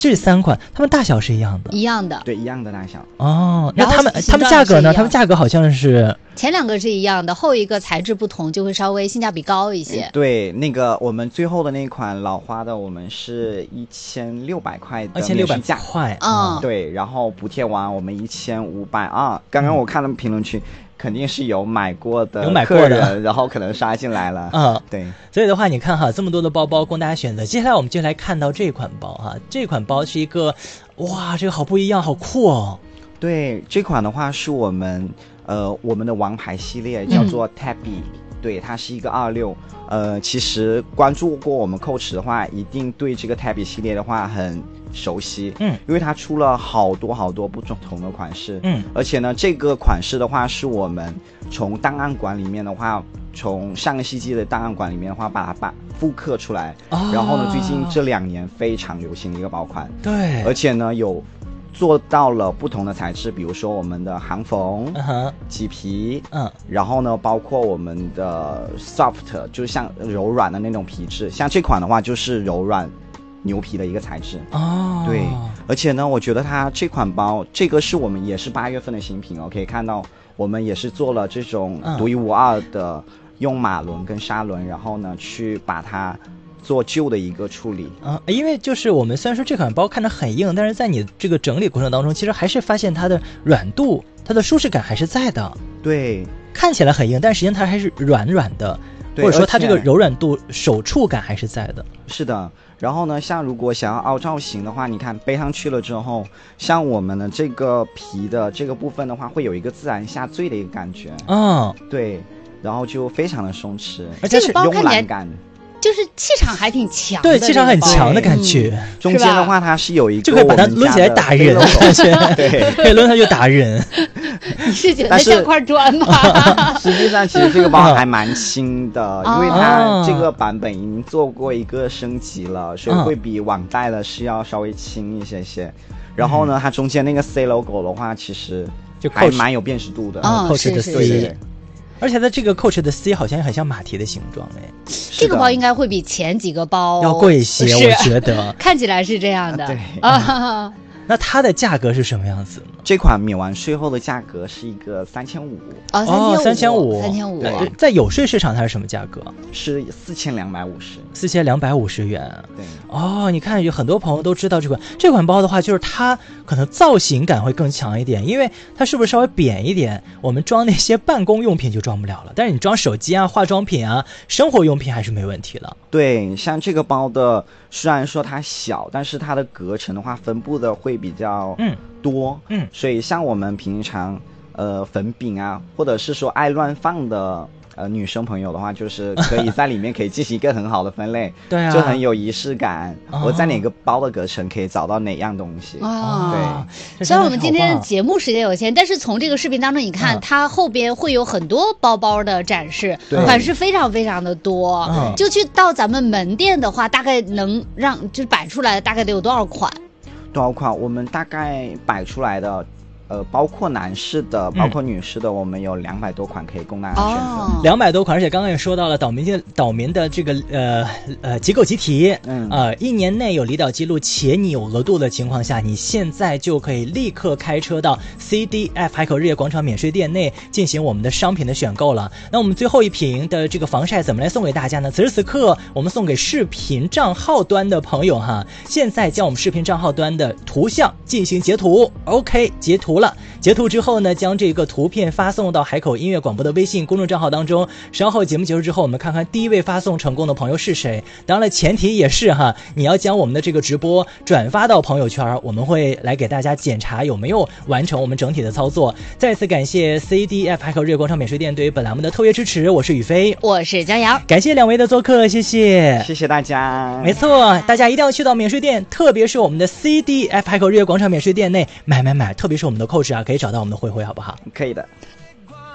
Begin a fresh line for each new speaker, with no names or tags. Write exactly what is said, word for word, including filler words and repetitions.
这三款它们大小是一样的，
一样的，
对，一样的大小。
哦，那他们他们价格呢？他们价格好像是
前两个是一样的，后一个材质不同，就会稍微性价比高一些。
嗯、对，那个我们最后的那款老花的，我们是一千六百块的，
一千六百块，
嗯，
对，然后补贴完我们一千五百二。刚刚我看了评论区。肯定是有买过的
有买过的，
然后可能杀进来了。
嗯，
对。
所以的话，你看哈，这么多的包包供大家选择。接下来我们就来看到这款包哈，这款包是一个，哇，这个好不一样，好酷哦。
对，这款的话是我们呃我们的王牌系列，叫做 Tabby、嗯。对，它是一个二六。呃，其实关注过我们 Coach 的话，一定对这个 Tabby 系列的话很熟悉，
嗯，
因为它出了好多好多不同的款式，
嗯，
而且呢，这个款式的话是我们从档案馆里面的话，从上个世纪的档案馆里面的话，把它把复刻出来，
哦、
然后呢，最近这两年非常流行的一个包款，
对，
而且呢有做到了不同的材质，比如说我们的行缝、
uh-huh,
麂皮，
嗯，
然后呢，包括我们的 soft， 就是像柔软的那种皮质，像这款的话就是柔软牛皮的一个材质
哦，
对，而且呢，我觉得它这款包，这个是我们也是八月份的新品哦，可以看到我们也是做了这种独一无二的，用马轮跟砂轮，然后呢去把它做旧的一个处理
啊，因为就是我们虽然说这款包看着很硬，但是在你这个整理过程当中，其实还是发现它的软度、它的舒适感还是在的。
对，
看起来很硬，但实际上它还是软软的，或者说它这个柔软度、手触感还是在的。
是的。然后呢，像如果想要凹造型的话，你看背上去了之后，像我们的这个皮的这个部分的话，会有一个自然下坠的一个感觉。
嗯，
对，然后就非常的松弛，
而且是
慵懒感。
就是气场还挺强的，
对，气场很强的感觉。
嗯、中间的话，它是有一个
就可以把它抡起来打人，
对，
可以抡它就打人。
你是觉得像块砖吗？
实际上，其实这个包还蛮轻的，因为它这个版本已经做过一个升级了，所以会比往代的是要稍微轻一些些。然后呢，它中间那个 C logo 的话，其实就还蛮有辨识度的。
嗯，
Coach 的
C。
而且它这个 Coach 的 C 好像也很像马蹄的形状哎，
这个包应该会比前几个包
要贵一些，我觉得
看起来是这样的。
对
啊，
那它的价格是什么样子呢？
这款免完税后的价格是一个三千五
哦，
三千五，
三千五，
在有税市场它是什么价格？
是四千两百五十，
四千两百五十元。
对，
哦，你看有很多朋友都知道这款这款包的话，就是它可能造型感会更强一点，因为它是不是稍微扁一点，我们装那些办公用品就装不了了，但是你装手机啊、化妆品啊、生活用品还是没问题的。
对，像这个包的，虽然说它小，但是它的隔层的话分布的会比较
嗯
多，
嗯，
所以像我们平常呃粉饼啊，或者是说爱乱放的呃女生朋友的话，就是可以在里面可以进行一个很好的分类，
对啊，
就很有仪式感。
哦、
我在哪个包的隔层可以找到哪样东西？
哦，
对。
虽然我们今天的节目时间有限，但是从这个视频当中，你看、嗯、它后边会有很多包包的展示，款式非常非常的多。
嗯、
就去到咱们门店的话，大概能让就摆出来大概得有多少款？
多少款？我们大概摆出来的。呃，包括男士的，包括女士的，嗯、我们有两百多款可以供大家选择。
两百多款，而且刚刚也说到了岛民的岛民的这个呃呃集购集体，
嗯
呃，一年内有离岛记录且你有额度的情况下，你现在就可以立刻开车到 C D F 海口日月广场免税店内进行我们的商品的选购了。那我们最后一瓶的这个防晒怎么来送给大家呢？此时此刻，我们送给视频账号端的朋友哈，现在将我们视频账号端的图像进行截图 ，OK， 截图。截图之后呢，将这个图片发送到海口音乐广播的微信公众账号当中。稍后节目结束之后，我们看看第一位发送成功的朋友是谁。当然了，前提也是哈，你要将我们的这个直播转发到朋友圈，我们会来给大家检查有没有完成我们整体的操作。再次感谢 C D F 海口日月广场免税店对于本栏目的特约支持，我是宇飞，
我是江瑶，
感谢两位的做客，谢谢，
谢谢大家。
没错，大家一定要去到免税店，特别是我们的 C D F 海口日月广场免税店内买买买，特别是我们的Coach啊，可以找到我们的慧慧，好不好？
可以的。